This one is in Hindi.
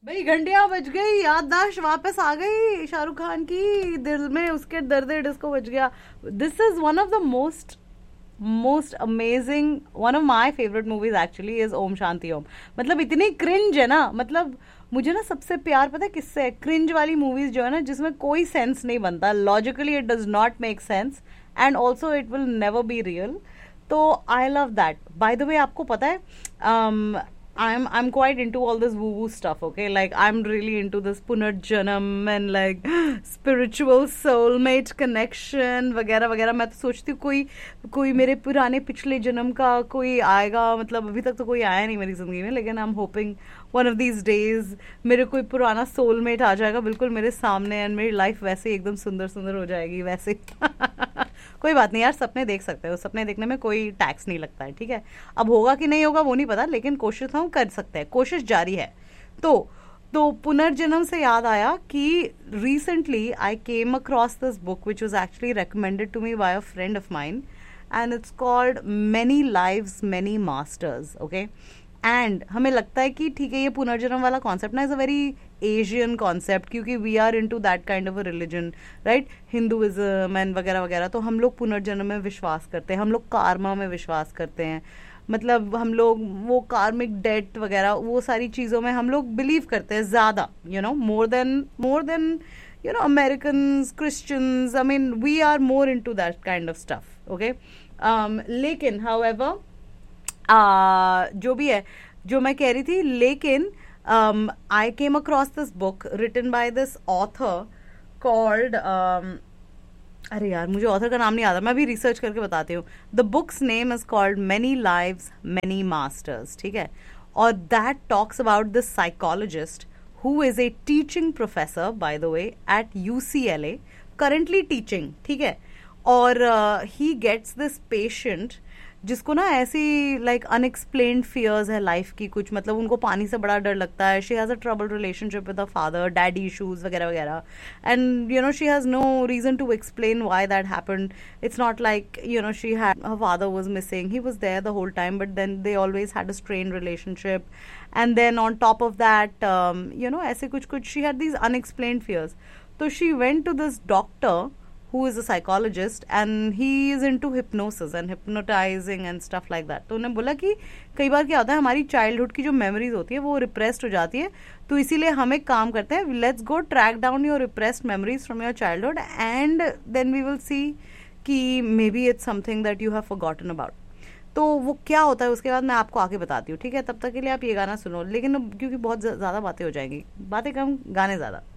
भाई घंटियां बज गई, याददाश्त वापस आ गई शाहरुख खान की, दिल में उसके दर्द डिस्को बज गया. This is one of the most amazing, one of my favourite movies actually is Om Shanti Om. मतलब इतनी क्रिंज है ना, मतलब मुझे ना सबसे प्यार पता है किससे है? क्रिंज वाली मूवीज जो है ना, जिसमें कोई सेंस नहीं बनता, logically it does not make sense and also it will never be real. तो I love that. By the way आपको पता है, I'm quite into all this woo woo stuff, okay? Like I'm really into this punarjanam and like spiritual soulmate connection वगैरह वगैरह. मैं तो सोचती हूँ कोई कोई मेरे पुराने पिछले जन्म का कोई आएगा. मतलब अभी तक तो कोई आया नहीं मेरी जिंदगी में, लेकिन I am hoping one of these days मेरे कोई पुराना सोलमेट आ जाएगा बिल्कुल मेरे सामने, एंड मेरी लाइफ वैसे ही एकदम सुंदर सुंदर हो जाएगी वैसे. कोई बात नहीं यार, सपने देख सकते हो, सपने देखने में कोई टैक्स नहीं लगता है, ठीक है. अब होगा कि नहीं होगा वो नहीं पता, लेकिन कोशिश हम कर सकते हैं, कोशिश जारी है. तो पुनर्जन्म से याद आया कि recently I came across this book which was actually recommended to me bye a friend of mine, and it's called many lives many masters. Okay, and हमें लगता है कि ठीक है ये पुनर्जन्म वाला कॉन्सेप्ट ना is a very Asian concept, क्योंकि we are into that kind of a religion, right, Hinduism and वगैरह वगैरह. तो हम लोग पुनर्जन्म में विश्वास करते हैं, हम लोग कार्मा में विश्वास करते हैं. मतलब हम लोग वो कार्मिक डेट वगैरह वो सारी चीज़ों में हम लोग बिलीव करते हैं ज़्यादा, you know, more than you know Americans, Christians. I mean we are more into that kind of stuff. Okay, लेकिन however जो भी है, जो मैं कह रही थी, लेकिन आई came across this book written by this author called, अरे यार मुझे ऑथर का नाम नहीं आता, मैं भी रिसर्च करके बताती हूँ. The books name is called many lives many masters, ठीक है. और that talks about this psychologist who is a teaching professor by the way at UCLA, currently teaching, ठीक है. और ही गेट्स दिस पेशेंट जिसको ना ऐसी लाइक अनएक्सप्लेन्ड फियर्स है लाइफ की कुछ, मतलब उनको पानी से बड़ा डर लगता है. She has a trouble relationship with a father, daddy issues वगैरह वगैरह, and you know she has no reason to explain why that happened. It's not like you know she had her father was missing, he was there the whole time, but then they always had a strained relationship, and then on top of that you know ऐसे कुछ कुछ she had these unexplained fears. तो she went to this doctor who is a psychologist and he is into hypnosis and hypnotizing and stuff like that. तो उन्हें बोला कि कई बार क्या होता है, हमारी चाइल्डहुड की जो मेमोरीज होती है वो रिप्रेस्ड हो जाती है, तो इसीलिए हम एक काम करते हैं, let's go track down your repressed memories from your childhood and then we will see कि may be it's something that you have forgotten about. तो वो क्या होता है उसके बाद मैं आपको आके बताती हूँ, ठीक है. तब तक के लिए आप ये गाना सुनो, लेकिन क्योंकि बहुत ज़्यादा बातें हो जाएंगी, बातें कम गाने ज़्यादा.